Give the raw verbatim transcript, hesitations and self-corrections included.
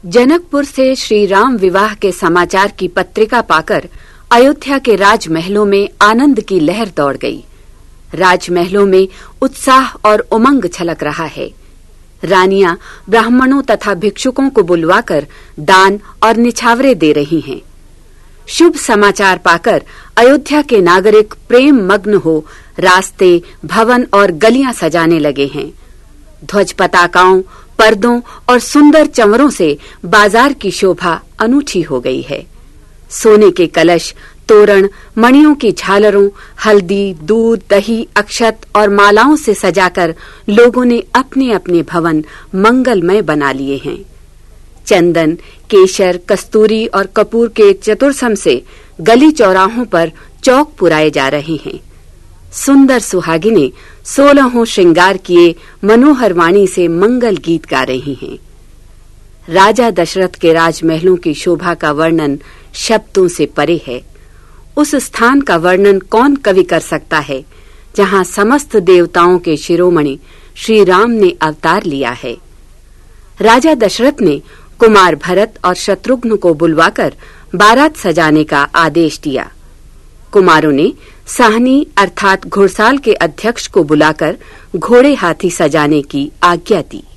जनकपुर से श्री राम विवाह के समाचार की पत्रिका पाकर अयोध्या के राजमहलों में आनंद की लहर दौड़ गई। राजमहलों में उत्साह और उमंग छलक रहा है। रानियां ब्राह्मणों तथा भिक्षुकों को बुलवाकर दान और निछावरे दे रही हैं। शुभ समाचार पाकर अयोध्या के नागरिक प्रेम मग्न हो रास्ते, भवन और गलियां सजाने लगे हैं। ध्वज पताकाओं, पर्दों और सुंदर चंवरों से बाजार की शोभा अनूठी हो गई है। सोने के कलश, तोरण, मणियों की झालरों, हल्दी, दूध, दही, अक्षत और मालाओं से सजाकर लोगों ने अपने अपने भवन मंगलमय बना लिए हैं। चंदन, केशर, कस्तूरी और कपूर के चतुर्सम से गली चौराहों पर चौक पुराए जा रहे हैं। सुंदर सुहागिनें सोलहों श्रृंगार किए मनोहर वाणी से मंगल गीत गा रही हैं। राजा दशरथ के राजमहलों की शोभा का वर्णन शब्दों से परे है। उस स्थान का वर्णन कौन कवि कर सकता है जहां समस्त देवताओं के शिरोमणि श्री राम ने अवतार लिया है। राजा दशरथ ने कुमार भरत और शत्रुघ्न को बुलवाकर बारात सजाने का आदेश दिया। कुमारों ने साहनी अर्थात घुड़साल के अध्यक्ष को बुलाकर घोड़े हाथी सजाने की आज्ञा दी।